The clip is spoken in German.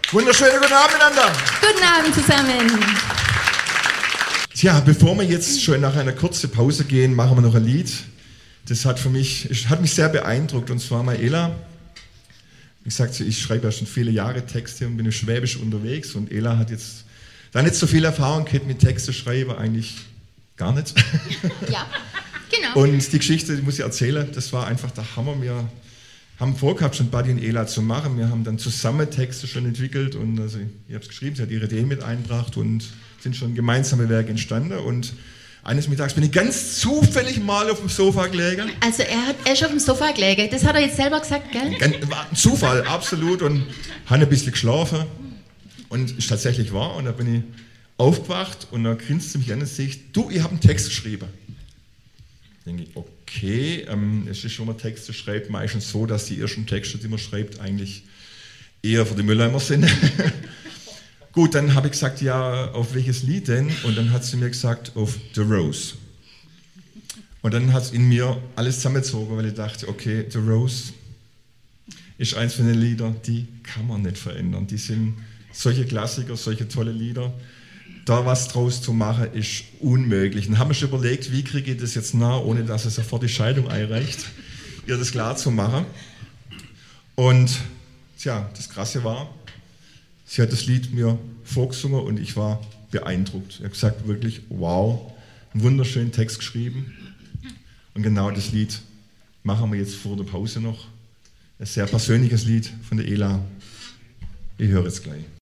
Wunderschönen guten Abend miteinander. Guten Abend zusammen. Tja, bevor wir jetzt schon nach einer kurzen Pause gehen, machen wir noch ein Lied. Das hat mich sehr beeindruckt, und zwar Ela. Wie gesagt, ich schreibe ja schon viele Jahre Texte und bin im Schwäbisch unterwegs, und Ela hat jetzt da nicht so viel Erfahrung gehabt mit Texte schreiben, eigentlich gar nicht. Ja, genau. Und die Geschichte, die muss ich erzählen, das war einfach der Hammer. Wir haben vorgehabt, schon Buddy und Ela zu machen. Wir haben dann zusammen Texte schon entwickelt, und also ich habe es geschrieben, sie hat ihre Idee mit eingebracht und sind schon gemeinsame Werke entstanden. Und eines Mittags bin ich ganz zufällig mal auf dem Sofa gelegen. Also er ist auf dem Sofa gelegen, das hat er jetzt selber gesagt, gell? War ein Zufall, absolut, und habe ein bisschen geschlafen und ist tatsächlich wahr. Und da bin ich aufgewacht und da grinst sie mich an und sagt, du, ich habe einen Text geschrieben. Denke ich, okay, es ist schon mal Texte schreibt, meistens so, dass die ersten Texte, die man schreibt, eigentlich eher für die Mülleimer sind. Gut, dann habe ich gesagt, ja, auf welches Lied denn? Und dann hat sie mir gesagt, auf The Rose. Und dann hat es in mir alles zusammengezogen, weil ich dachte, okay, The Rose ist eins von den Liedern, die kann man nicht verändern. Die sind solche Klassiker, solche tolle Lieder. Da was draus zu machen, ist unmöglich. Dann haben wir schon überlegt, wie kriege ich das jetzt nah, ohne dass es sofort die Scheidung einreicht, ihr das klar zu machen. Und tja, das Krasse war, sie hat das Lied mir vorgesungen und ich war beeindruckt. Ich habe gesagt, wirklich, wow, einen wunderschönen Text geschrieben. Und genau das Lied machen wir jetzt vor der Pause noch. Ein sehr persönliches Lied von der Ela. Ich höre es gleich.